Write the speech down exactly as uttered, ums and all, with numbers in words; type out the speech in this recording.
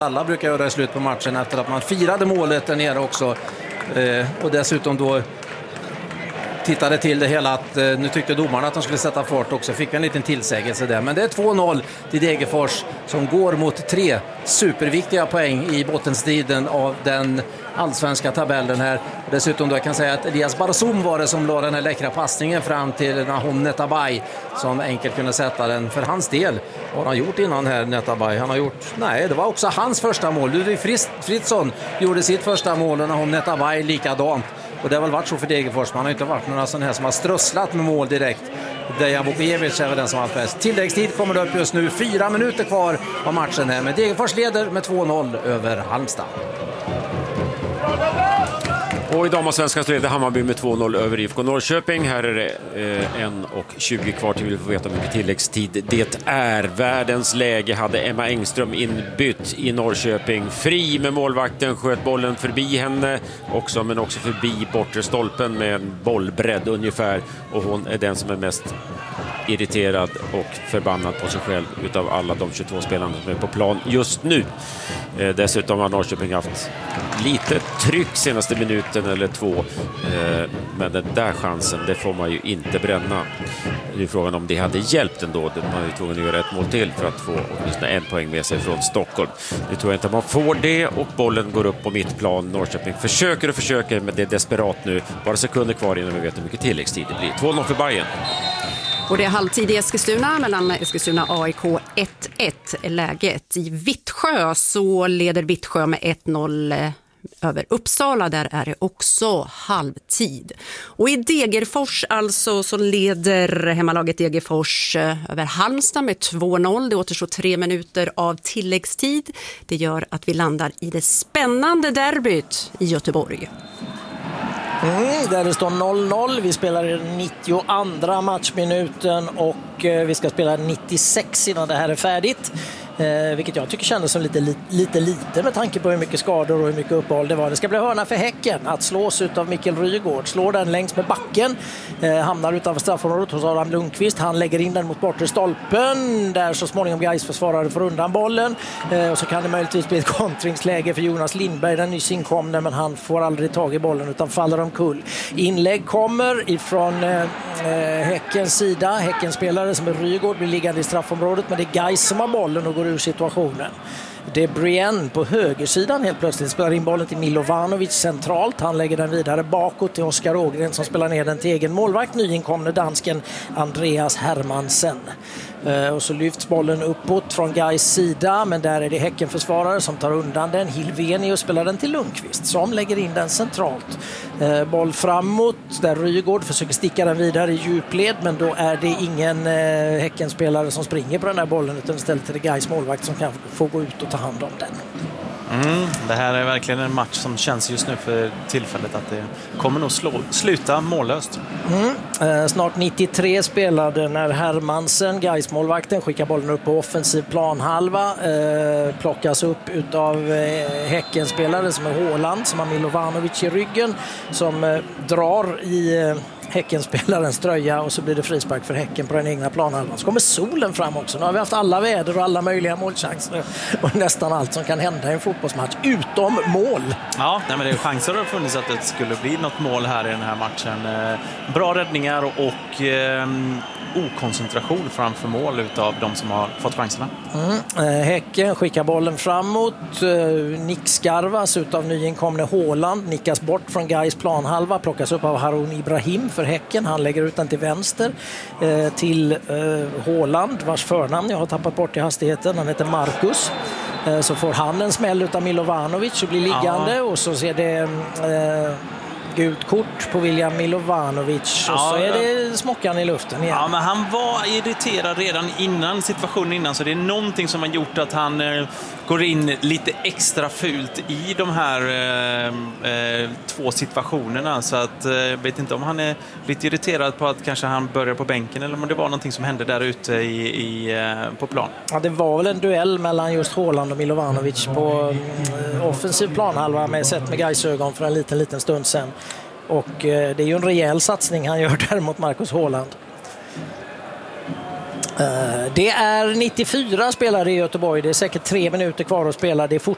Alla brukar göra slut på matchen efter att man firade målet där nere också. Eh, och dessutom då tittade till det hela att eh, nu tyckte domarna att de skulle sätta fart också. Fick en liten tillsägelse där. Men det är två noll till Degerfors som går mot tre superviktiga poäng i bottenstriden av den allsvenska tabellen här. Dessutom då jag kan säga att Elias Barzoum var det som la den här läckra passningen fram till Nahom Netabay som enkelt kunde sätta den. För hans del har han gjort innan här, Netabay. Han har gjort, nej det var också hans första mål. Ludvig Fritzson gjorde sitt första mål och Nahom Netabay likadant. Och det har väl varit så för Degerfors. Man har inte varit några sån här som har strösslat med mål direkt. Dejan Vukojevic är väl den som har bäst. Tilläggstid kommer det upp just nu. Fyra minuter kvar av matchen här. Men Degerfors leder med två noll över Halmstad. Och i damallsvenskan så leder Hammarby med två noll över I F K Norrköping. Här är det eh, en och tjugo kvar till vi får veta hur mycket tilläggstid det är. Världens läge hade Emma Engström inbytt i Norrköping. Fri med målvakten, sköt bollen förbi henne också, men också förbi bortre stolpen med en bollbredd ungefär. Och hon är den som är mest irriterad och förbannad på sig själv utav alla de tjugotvå spelarna som är på plan just nu. Eh, dessutom har Norrköping haft lite tryck senaste minuten eller två. Eh, men den där chansen, det får man ju inte bränna. Det är frågan om det hade hjälpt ändå. Man är ju tvungen att göra ett mål till för att få åtminstone en poäng med sig från Stockholm. Nu tror jag inte att man får det och bollen går upp på mittplan. Norrköping försöker och försöker, men det är desperat nu. Bara sekunder kvar innan vi vet hur mycket tilläggstid det blir. två noll för Bayern. Och det är halvtid i Eskilstuna mellan Eskilstuna A I K ett ett. Läget i Vittsjö så leder Vittsjö med ett noll över Uppsala. Där är det också halvtid. Och i Degerfors alltså så leder hemmalaget Degerfors över Halmstad med två noll. Det återstår tre minuter av tilläggstid. Det gör att vi landar i det spännande derbyt i Göteborg. Mm, där det står noll noll. Vi spelar i den nittioandra matchminuten och eh, vi ska spela nittiosex innan det här är färdigt. Eh, vilket jag tycker kändes som lite, li, lite lite med tanke på hur mycket skador och hur mycket uppehåll det var. Det ska bli hörna för Häcken att slås ut av Mikkel Rygaard. Slår den längs med backen. Eh, hamnar utanför straffområdet hos Adam Lundqvist. Han lägger in den mot bortre stolpen. Där så småningom Gais försvarare får undan bollen. Eh, och så kan det möjligtvis bli ett kontringsläge för Jonas Lindberg. Den nyss inkomne, men han får aldrig tag i bollen utan faller omkull. Inlägg kommer ifrån eh, Häckens sida. Häckens spelare som är Rygaard blir liggande i straffområdet, men det är Gais som har bollen och går ur situationen. Det är Brienne på högersidan helt plötsligt spelar in bollen till Milovanovic centralt. Han lägger den vidare bakåt till Oskar Ågren som spelar ner den till egen målvakt, nyinkomne dansken Andreas Hermansen. Uh, och så lyfts bollen uppåt från Gais sida, men där är det Häckenförsvarare som tar undan den. Hilvenius spelar den till Lundqvist som lägger in den centralt. Uh, boll framåt där Rygaard försöker sticka den vidare i djupled, men då är det ingen uh, Häckenspelare som springer på den där bollen, utan istället är det Gais målvakt som kan få gå ut och ta hand om den. Mm, det här är verkligen en match som känns just nu för tillfället att det kommer nog slå, sluta mållöst. Mm. Eh, snart nittiotre spelade när Hermansen, Gais målvakten, skickar bollen upp på offensiv planhalva. Eh, plockas upp utav eh, Häckenspelare som är Håland, som har Milovanovic i ryggen, som eh, drar i eh, Häckenspelarens tröja, och så blir det frispark för Häcken på den egna planhalvan. Så kommer solen fram också. Nu har vi haft alla väder och alla möjliga målchanser och nästan allt som kan hända i en fotbollsmatch utom mål. Ja, nej, men det är chanser har funnits att det skulle bli något mål här i den här matchen. Eh, bra räddningar och eh, okoncentration framför mål utav de som har fått chanserna. Mm. Eh, Häcken skickar bollen framåt. Eh, nickskarvas utav nyinkomne Håland. Nickas bort från Gais planhalva. Plockas upp av Harun Ibrahim för Häcken. Han lägger ut den till vänster eh, till eh, Håland, vars förnamn jag har tappat bort i hastigheten. Han heter Marcus. Eh, så får han en smäll utav Milovanovic och blir liggande. Ja. Och så ser det... Eh, gult kort på William Milovanovic och ja, så är det smockan i luften igen. Ja, men han var irriterad redan innan situationen innan, så det är någonting som har gjort att han eh, går in lite extra fult i de här eh, eh, två situationerna, så att eh, jag vet inte om han är lite irriterad på att kanske han börjar på bänken eller om det var någonting som hände där ute i, i, eh, på plan. Ja, det var väl en duell mellan just Håland och Milovanovic på eh, offensiv planhalva med sett med Gais ögon för en liten liten stund sedan. Och eh, det är ju en rejäl satsning han gör där mot Marcus Håland. Eh, det är nittiofyra spelare i Göteborg. Det är säkert tre minuter kvar att spela. Det är fort